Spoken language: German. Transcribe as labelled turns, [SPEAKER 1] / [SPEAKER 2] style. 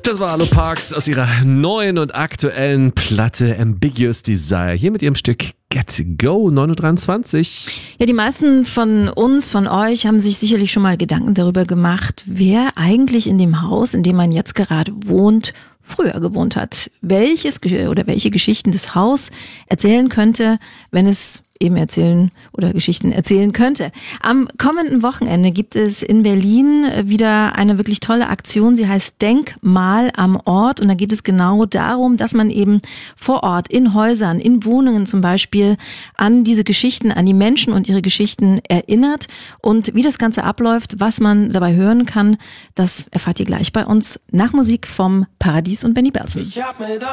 [SPEAKER 1] Das war Allo Parks aus ihrer neuen und aktuellen Platte Ambiguous Desire. Hier mit ihrem Stück Get Go, 9.23 Uhr.
[SPEAKER 2] Ja, die meisten von uns, von euch, haben sich sicherlich schon mal Gedanken darüber gemacht, wer eigentlich in dem Haus, in dem man jetzt gerade wohnt, früher gewohnt hat. Welche Geschichten das Haus erzählen könnte, wenn es eben erzählen oder Geschichten erzählen könnte. Am kommenden Wochenende gibt es in Berlin wieder eine wirklich tolle Aktion. Sie heißt Denkmal am Ort und da geht es genau darum, dass man eben vor Ort, in Häusern, in Wohnungen zum Beispiel an diese Geschichten, an die Menschen und ihre Geschichten erinnert. Und wie das Ganze abläuft, was man dabei hören kann, das erfahrt ihr gleich bei uns nach Musik vom Paradies und Benny Belsen.